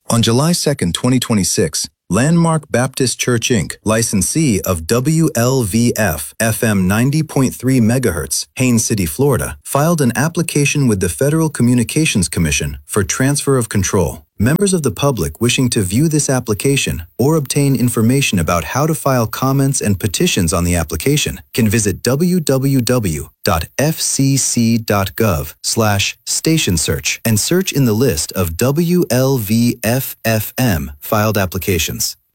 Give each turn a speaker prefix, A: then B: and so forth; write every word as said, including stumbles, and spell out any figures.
A: On July second, twenty twenty-six, Landmark Baptist Church, Incorporated, licensee of W L V F F M ninety point three megahertz, Haines City, Florida, filed an application with the Federal Communications Commission for transfer of control. Members of the public wishing to view this application or obtain information about how to file comments and petitions on the application can visit w w w dot f c c dot gov slash station search and search in the list of W L V F F M filed applications.